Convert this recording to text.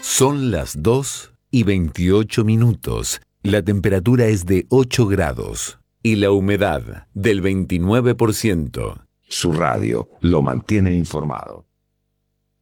Son las 2:28. La temperatura es de 8 grados y la humedad del 29%. Su radio lo mantiene informado.